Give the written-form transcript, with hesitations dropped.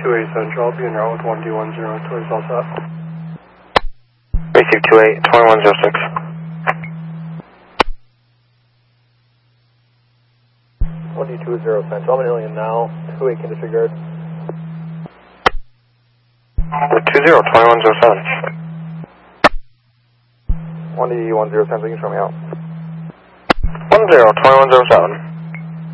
28 Central, I'll be en route with 1D10 towards Southside. Receive 28, 2106. 1D20 Central, I'm in Ilion now, 28 can disregard. 20, 2107. 1D10 Central, you can show me out. 10, 2107.